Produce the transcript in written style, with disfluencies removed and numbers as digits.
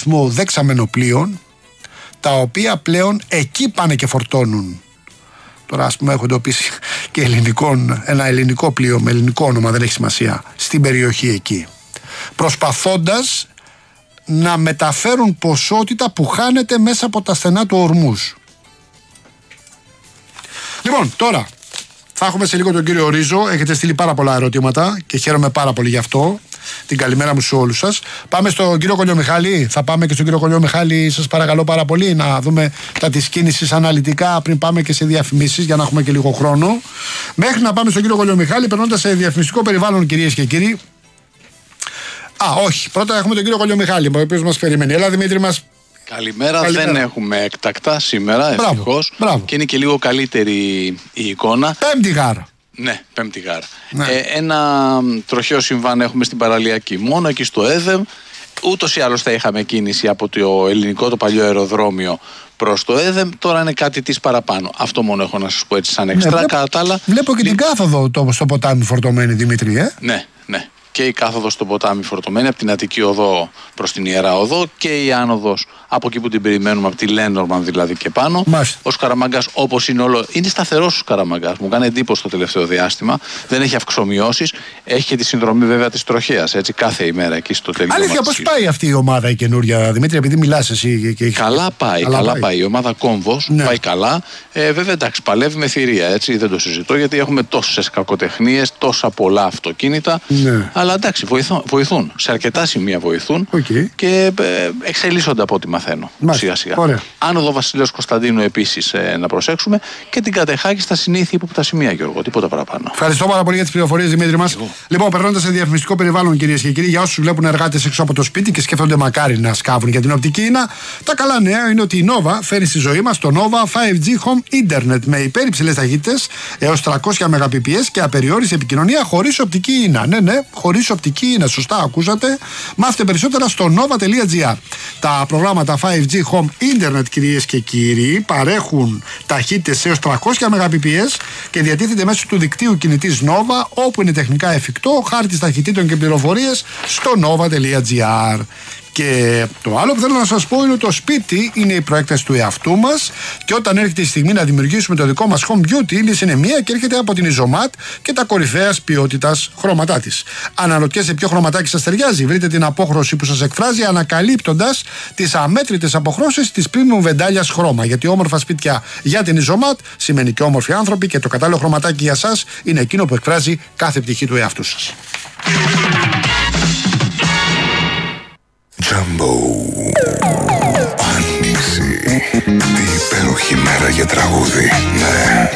αριθμό δεξαμενοπλοίων, τα οποία πλέον εκεί πάνε και φορτώνουν. Τώρα, ας πούμε, έχω εντοπίσει και ένα ελληνικό πλοίο με ελληνικό όνομα, δεν έχει σημασία, στην περιοχή εκεί, προσπαθώντας να μεταφέρουν ποσότητα που χάνεται μέσα από τα στενά του Ορμούζ. Λοιπόν, τώρα θα έχουμε σε λίγο τον κύριο Ρίζο. Έχετε στείλει πάρα πολλά ερωτήματα και χαίρομαι πάρα πολύ γι' αυτό. Την καλημέρα μου σε όλους σας. Πάμε στον κύριο Κολιομιχάλη. Θα πάμε και στον κύριο Κολιομιχάλη, σας παρακαλώ πάρα πολύ, να δούμε τα της κίνησης αναλυτικά πριν πάμε και σε διαφημίσεις, για να έχουμε και λίγο χρόνο. Μέχρι να πάμε στον κύριο Κολιομιχάλη, περνώντας σε διαφημιστικό περιβάλλον, κυρίες και κύριοι. Όχι. Πρώτα έχουμε τον κύριο Κολιομιχάλη, ο οποίος μας περιμένει. Έλα, Δημήτρη μας. Καλημέρα. Δεν έχουμε εκτακτά σήμερα, ευτυχώς. Και είναι και λίγο καλύτερη η εικόνα. Πέμπτη γάρα. Ναι, πέμπτη γάρα. Ναι. Ένα τροχαίο συμβάν έχουμε στην παραλιακή. Μόνο εκεί στο ΕΔΕΜ. Ούτως ή άλλως θα είχαμε κίνηση από το ελληνικό, το παλιό αεροδρόμιο, προς το ΕΔΕΜ. Τώρα είναι κάτι της παραπάνω. Αυτό μόνο έχω να σας πω έτσι σαν εξτρά. Βλέπω και την κάθοδο στο ποτάμι φορτωμένη, Δημήτρη. Ναι. Και η κάθοδος στο ποτάμι φορτωμένη από την Αττική Οδό προς την Ιερά Οδό, και η άνοδος από εκεί που την περιμένουμε, από τη Λένορμαν δηλαδή και πάνω. Μάλιστα. Ο Σκαραμαγκάς, όπως είναι όλο, είναι σταθερός ο Σκαραμαγκάς. Μου κάνει εντύπωση το τελευταίο διάστημα. Δεν έχει αυξομοιώσεις. Έχει και τη συνδρομή βέβαια της τροχέας. Έτσι, κάθε ημέρα εκεί στο τελείωμα. Αλήθεια, πώς πάει αυτή η ομάδα η καινούρια, Δημήτρη, επειδή μιλάς εσύ και καλά πάει. Η ομάδα Κόμβος πάει καλά. Βέβαια, εντάξει, παλεύει με θηρία, έτσι, δεν το συζητώ, γιατί έχουμε τόσες κακοτεχνίες, τόσα πολλά αυτοκίνητα. Ναι. Αλλά εντάξει, βοηθούν. Σε αρκετά σημεία βοηθούν και εξελίσσονται από ό,τι μαθαίνω. Σιγά-σιγά. Άνοδο Βασιλέως Κωνσταντίνου επίσης να προσέξουμε, και την Κατεχάκη στα συνήθεια ύποπτα σημεία, Γιώργο. Τίποτα παραπάνω. Ευχαριστώ πάρα πολύ για τις πληροφορίες, Δημήτρη μας. Λοιπόν, περνώντας σε διαφημιστικό περιβάλλον, κυρίες και κύριοι, για όσους βλέπουν εργάτες έξω από το σπίτι και σκέφτονται μακάρι να σκάβουν για την οπτική ίνα, τα καλά νέα είναι ότι η Nova φέρει στη ζωή μας το Nova 5G Home Internet με υπέρυψηλές ταχύτητες έως 300 Mbps και απεριόριστη επικοινωνία χωρίς οπτική ίνα. Ναι, χωρίς οπτική ίνα, σωστά ακούσατε. Μάθετε περισσότερα στο nova.gr. Τα προγράμματα 5G Home Internet, κυρίες και κύριοι, παρέχουν ταχύτητες έως 300 Mbps και διατίθεται μέσω του δικτύου κινητής Nova, όπου είναι τεχνικά εφικτό, χάρτης ταχυτήτων και πληροφορίες στο nova.gr. Και το άλλο που θέλω να σας πω είναι ότι το σπίτι είναι η προέκταση του εαυτού μας, και όταν έρχεται η στιγμή να δημιουργήσουμε το δικό μας home beauty, η λύση είναι μία και έρχεται από την Isomat και τα κορυφαίας ποιότητας χρώματά της. Αναρωτιέσαι ποιο χρωματάκι σας ταιριάζει? Βρείτε την απόχρωση που σας εκφράζει, ανακαλύπτοντας τις αμέτρητες αποχρώσεις της premium βεντάλιας χρώμα. Γιατί όμορφα σπίτια για την Isomat σημαίνει και όμορφοι άνθρωποι, και το κατάλληλο χρωματάκι για σας είναι εκείνο που εκφράζει κάθε πτυχή του εαυτού σας. Jumbo. Άνοιξη. Τι υπέροχη μέρα για τραγούδι. Ναι.